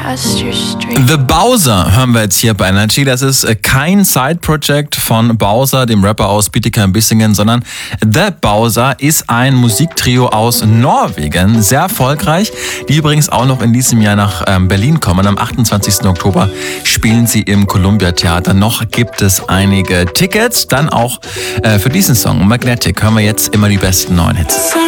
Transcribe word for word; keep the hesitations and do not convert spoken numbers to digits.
The Bowser hören wir jetzt hier bei Energy. Das ist kein Side-Project von Bowser, dem Rapper aus Bietigheim-Bissingen, sondern The Bowser ist ein Musiktrio aus Norwegen, sehr erfolgreich, die übrigens auch noch in diesem Jahr nach ähm, Berlin kommen. Am achtundzwanzigsten Oktober spielen sie im Columbia Theater. Noch gibt es einige Tickets, dann auch äh, für diesen Song Magnetic hören wir jetzt immer die besten neuen Hits.